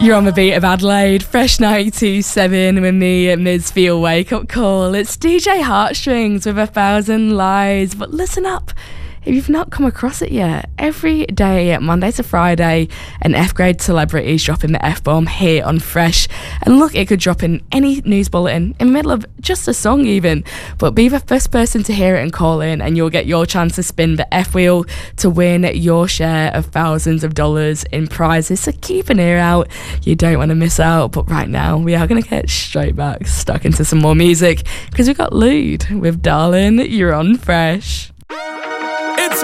You're on the beat of Adelaide, Fresh 92.7 with me, Ms. Feel Wake Up Call. It's DJ Heartstrings with 1,000 Lies. But listen up, if you've not come across it yet, every day, Monday to Friday, an F-grade celebrity is dropping the F-bomb here on Fresh. And look, it could drop in any news bulletin, in the middle of just a song even. But be the first person to hear it and call in, and you'll get your chance to spin the F-wheel to win your share of thousands of dollars in prizes. So keep an ear out, you don't want to miss out. But right now, we are going to get straight back stuck into some more music, because we've got Lude with Darling, You're on Fresh. It's